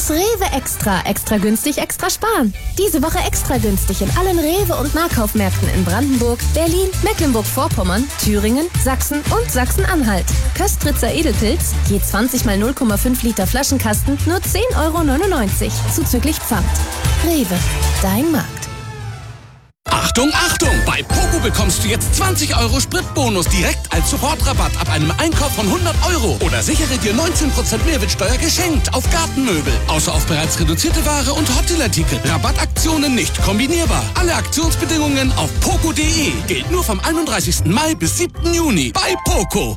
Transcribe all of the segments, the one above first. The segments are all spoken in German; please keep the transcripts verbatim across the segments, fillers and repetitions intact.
Das Rewe Extra. Extra günstig, extra sparen. Diese Woche extra günstig in allen Rewe- und Nahkaufmärkten in Brandenburg, Berlin, Mecklenburg-Vorpommern, Thüringen, Sachsen und Sachsen-Anhalt. Köstritzer Edelpilz, je zwanzig mal null Komma fünf Liter Flaschenkasten, nur zehn Euro neunundneunzig. Zuzüglich Pfand. Rewe, dein Markt. Achtung, Achtung! Bei Poco bekommst du jetzt zwanzig Euro Spritbonus direkt als Supportrabatt ab einem Einkauf von hundert Euro. Oder sichere dir neunzehn Prozent Mehrwertsteuer geschenkt auf Gartenmöbel. Außer auf bereits reduzierte Ware und Hotelartikel. Rabattaktionen nicht kombinierbar. Alle Aktionsbedingungen auf poco punkt de. Gilt nur vom einunddreißigsten Mai bis siebten Juni bei Poco.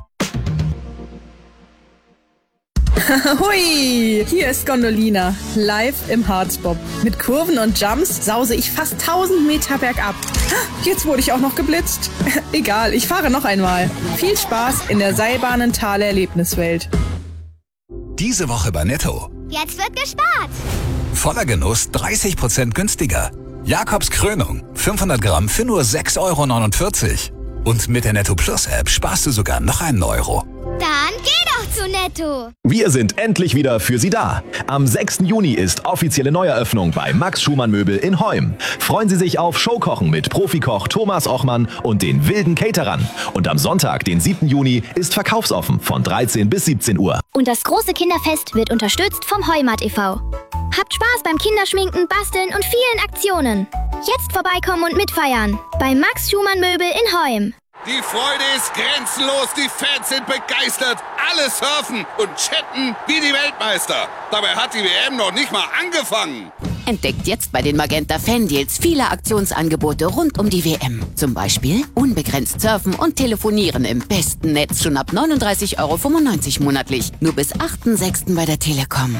Hui, hier ist Gondolina, live im Harzbob. Mit Kurven und Jumps sause ich fast tausend Meter bergab. Jetzt wurde ich auch noch geblitzt. Egal, ich fahre noch einmal. Viel Spaß in der Seilbahnenthaler Erlebniswelt. Diese Woche bei Netto. Jetzt wird gespart. Voller Genuss dreißig Prozent günstiger. Jakobs Krönung, fünfhundert Gramm für nur sechs Euro neunundvierzig. Und mit der Netto Plus App sparst du sogar noch einen Euro. Dann geh doch zu Netto. Wir sind endlich wieder für Sie da. Am sechsten Juni ist offizielle Neueröffnung bei Max Schumann Möbel in Heum. Freuen Sie sich auf Showkochen mit Profikoch Thomas Ochmann und den wilden Caterern. Und am Sonntag, den siebten Juni, ist verkaufsoffen von dreizehn bis siebzehn Uhr. Und das große Kinderfest wird unterstützt vom Heumat e V Habt Spaß beim Kinderschminken, Basteln und vielen Aktionen. Jetzt vorbeikommen und mitfeiern. Bei Max Schumann Möbel in Heum. Die Freude ist grenzenlos, die Fans sind begeistert, alle surfen und chatten wie die Weltmeister. Dabei hat die W M noch nicht mal angefangen. Entdeckt jetzt bei den Magenta Fan-Deals viele Aktionsangebote rund um die W M. Zum Beispiel unbegrenzt surfen und telefonieren im besten Netz schon ab neununddreißig Euro fünfundneunzig monatlich. Nur bis achten sechsten bei der Telekom.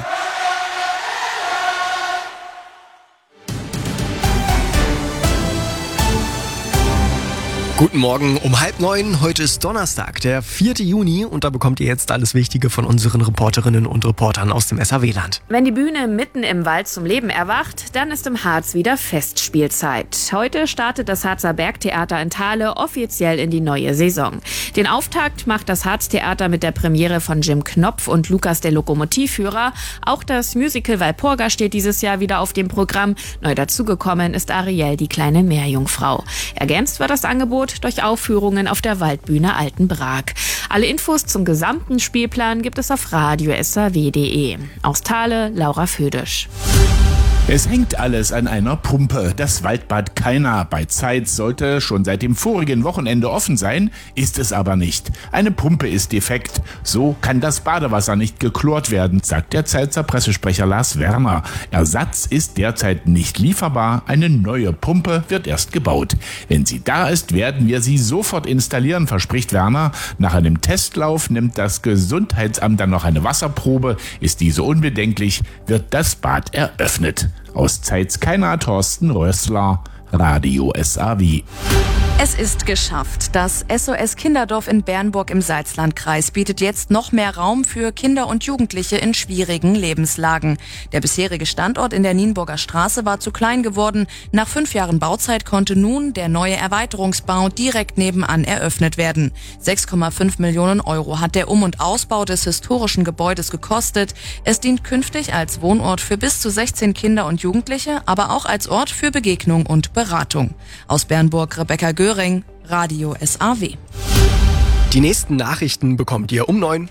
Guten Morgen um halb neun. Heute ist Donnerstag, der vierte Juni, und da bekommt ihr jetzt alles Wichtige von unseren Reporterinnen und Reportern aus dem S R W-Land. Wenn die Bühne mitten im Wald zum Leben erwacht, dann ist im Harz wieder Festspielzeit. Heute startet das Harzer Bergtheater in Thale offiziell in die neue Saison. Den Auftakt macht das Harztheater mit der Premiere von Jim Knopf und Lukas der Lokomotivführer. Auch das Musical Walpurga steht dieses Jahr wieder auf dem Programm. Neu dazugekommen ist Ariel, die kleine Meerjungfrau. Ergänzt wird das Angebot durch Aufführungen auf der Waldbühne Altenbrag. Alle Infos zum gesamten Spielplan gibt es auf radio s r w punkt de. Aus Thale, Laura Födisch. Es hängt alles an einer Pumpe. Das Waldbad Kaina bei Zeitz sollte schon seit dem vorigen Wochenende offen sein, ist es aber nicht. Eine Pumpe ist defekt. So kann das Badewasser nicht geklort werden, sagt der Zeitzer Pressesprecher Lars Werner. Ersatz ist derzeit nicht lieferbar. Eine neue Pumpe wird erst gebaut. Wenn sie da ist, werden wir sie sofort installieren, verspricht Werner. Nach einem Testlauf nimmt das Gesundheitsamt dann noch eine Wasserprobe. Ist diese unbedenklich, wird das Bad eröffnet. Aus Zeitz Kaina, Thorsten Rössler, Radio S A W. Es ist geschafft. Das S O S Kinderdorf in Bernburg im Salzlandkreis bietet jetzt noch mehr Raum für Kinder und Jugendliche in schwierigen Lebenslagen. Der bisherige Standort in der Nienburger Straße war zu klein geworden. Nach fünf Jahren Bauzeit konnte nun der neue Erweiterungsbau direkt nebenan eröffnet werden. sechs Komma fünf Millionen Euro hat der Um- und Ausbau des historischen Gebäudes gekostet. Es dient künftig als Wohnort für bis zu sechzehn Kinder und Jugendliche, aber auch als Ort für Begegnung und Beratung. Aus Bernburg, Rebecca Göring, Radio S A W. Die nächsten Nachrichten bekommt ihr um neun.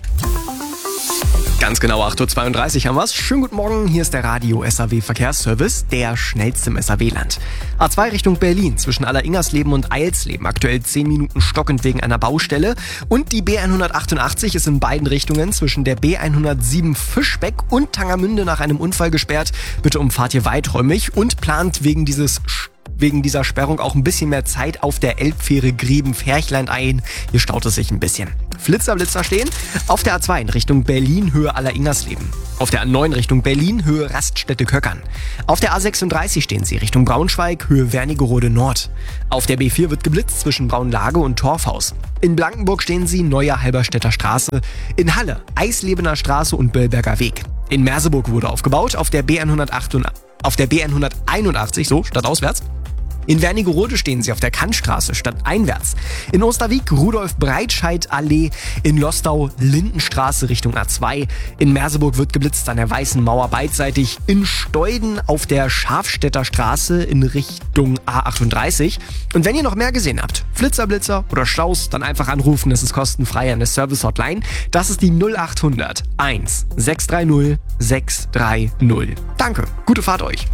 Ganz genau acht Uhr zweiunddreißig haben wir's. Schönen guten Morgen, hier ist der Radio S A W Verkehrsservice, der schnellste im S A W-Land. A zwei Richtung Berlin, zwischen Alleringersleben und Eilsleben, aktuell zehn Minuten stockend wegen einer Baustelle. Und die B hundertachtundachtzig ist in beiden Richtungen zwischen der B hundertsieben Fischbeck und Tangermünde nach einem Unfall gesperrt. Bitte umfahrt hier weiträumig und plant wegen dieses wegen dieser Sperrung auch ein bisschen mehr Zeit auf der Elbfähre Gräben-Ferchlein ein. Hier staut es sich ein bisschen. Flitzer, Blitzer stehen. Auf der A zwei in Richtung Berlin, Höhe Alleringersleben. Auf der A neun Richtung Berlin, Höhe Raststätte-Köckern. Auf der A sechsunddreißig stehen sie Richtung Braunschweig, Höhe Wernigerode Nord. Auf der B vier wird geblitzt zwischen Braunlage und Torfhaus. In Blankenburg stehen sie Neue Halberstädter Straße. In Halle, Eislebener Straße und Böllberger Weg. In Merseburg wurde aufgebaut, auf der B hundertachtzig, auf der B hunderteinundachtzig, so, statt auswärts. In Wernigerode stehen sie auf der Kantstraße stadteinwärts. In Osterwieck Rudolf-Breitscheid-Allee. In Lostau Lindenstraße Richtung A zwei. In Merseburg wird geblitzt an der Weißen Mauer beidseitig. In Steuden auf der Schafstädter Straße in Richtung A achtunddreißig. Und wenn ihr noch mehr gesehen habt, Flitzer, Blitzer oder Staus, dann einfach anrufen. Das ist kostenfrei an der Service-Hotline. Das ist die null achthundert eins sechs drei null sechs drei null. Danke, gute Fahrt euch.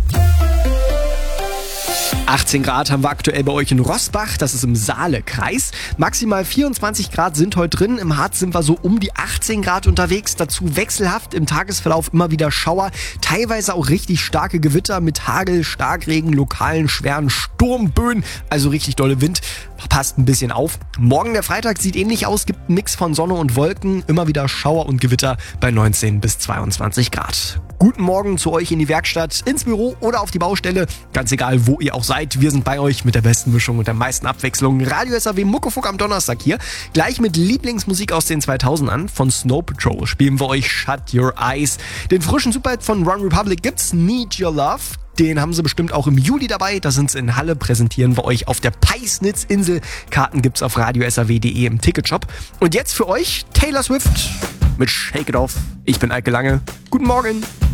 achtzehn Grad haben wir aktuell bei euch in Rossbach, das ist im Saale-Kreis. Maximal vierundzwanzig Grad sind heute drin. Im Harz sind wir so um die achtzehn Grad unterwegs. Dazu wechselhaft im Tagesverlauf immer wieder Schauer. Teilweise auch richtig starke Gewitter mit Hagel, Starkregen, lokalen schweren Sturmböen. Also richtig dolle Wind. Passt ein bisschen auf. Morgen der Freitag sieht ähnlich aus. Gibt einen Mix von Sonne und Wolken. Immer wieder Schauer und Gewitter bei neunzehn bis zweiundzwanzig Grad. Guten Morgen zu euch in die Werkstatt, ins Büro oder auf die Baustelle. Ganz egal, wo ihr auch seid. Wir sind bei euch mit der besten Mischung und der meisten Abwechslung. Radio S A W Muckefuck am Donnerstag hier. Gleich mit Lieblingsmusik aus den zweitausendern. Von Snow Patrol spielen wir euch Shut Your Eyes. Den frischen Superhit von One Republic gibt's, Need Your Love. Den haben sie bestimmt auch im Juli dabei. Da sind sie in Halle, präsentieren wir euch auf der Peisnitz-Insel. Karten gibt's auf radio s a w punkt d e im Ticketshop. Und jetzt für euch Taylor Swift mit Shake It Off. Ich bin Eike Lange. Guten Morgen.